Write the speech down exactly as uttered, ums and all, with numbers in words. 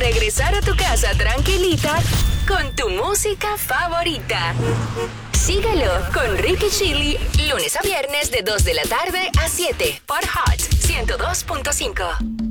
regresar a tu casa tranquilita con tu música favorita. Síguelo con Ricky Chili, lunes a viernes de dos de la tarde a siete por Hot ciento dos punto cinco.